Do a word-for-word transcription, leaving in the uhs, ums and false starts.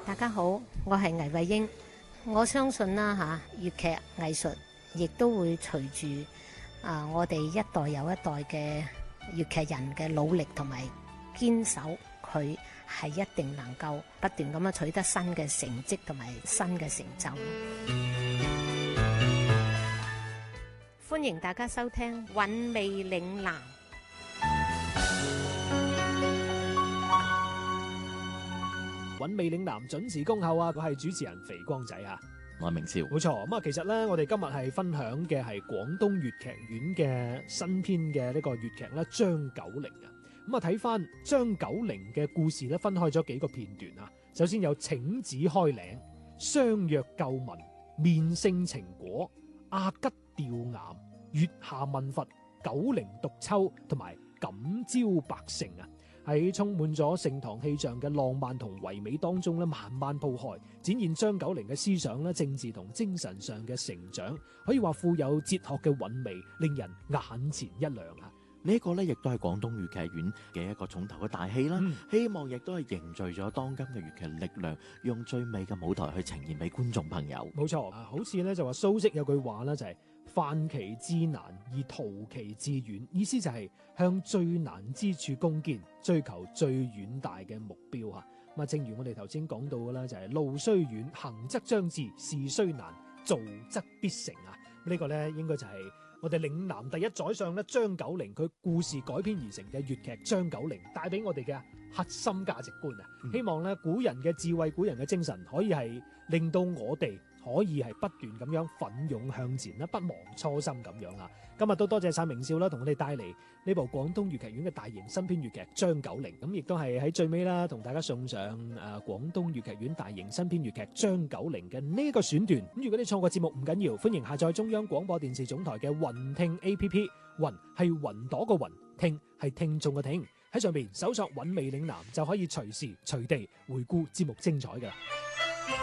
大家好，我係倪慧英。我相信啦嚇，粵劇藝術亦都會隨住啊我哋一代又一代嘅粵劇人嘅努力同埋堅守，佢係一定能夠不斷咁樣取得新嘅成績同埋新嘅成就。歡迎大家收聽《韻味嶺南》。 韻味嶺南準時恭候啊！我係主持人肥光仔啊， 我係明少。 冇錯，咁啊，其實咧，我哋今日係分享嘅係廣東粵劇院嘅新編嘅呢個粵劇咧，張九齡啊。咁啊，睇翻張九齡嘅故事咧，分開咗幾個片段啊。首先有請旨開嶺、相約救民、面聖情果、阿吉吊巖、月下問佛、九齡獨秋同埋感招百姓啊。喺充滿咗盛唐氣象嘅浪漫同唯美當中咧，慢慢鋪開，展現張九齡嘅思想咧、政治同精神上嘅成長，可以話富有哲學嘅韻味，令人眼前一亮啊！ 呢一個咧，亦都係廣東粵劇院嘅一個重頭嘅大戲啦。嗯、希望亦都係凝聚咗當今嘅粵劇力量，用最美嘅舞台去呈現俾觀眾朋友。 冇錯啊，好似咧就話蘇軾有句話咧，就係犯其至難而圖其至遠，意思就係向最難之處攻堅，追求最遠大嘅目標啊。咁啊，正如我哋頭先講到嘅啦，就係路雖遠，行則將至；事雖難，做則必成啊。呢、這個咧應該就係我哋嶺南第一宰相咧，張九齡佢故事改編而成嘅粵劇《張九齡》，帶俾我哋嘅核心價值觀啊！嗯、希望咧古人嘅智慧、古人嘅精神，可以係令到我哋可以係不斷咁樣奮勇向前啦，不忘初心咁樣啊！今日都多謝晒明少啦，同我哋帶嚟呢部廣東粵劇院嘅大型新編粵劇《張九齡》，咁亦都係喺最尾啦，同大家送上誒廣東粵劇院大型新編粵劇《張九齡》嘅呢個選段。咁如果你錯過節目唔緊要，歡迎下載中央廣播電視總台嘅雲聽 A P P， 雲係雲朵個雲，聽係聽眾嘅聽，喺上邊搜索韻味嶺南就可以隨時隨地回顧節目精彩㗎啦。